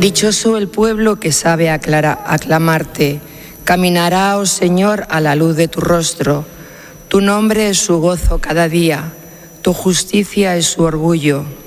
Dichoso el pueblo que sabe aclamarte. Caminará, oh Señor, a la luz de tu rostro. Tu nombre es su gozo cada día. Tu justicia es su orgullo.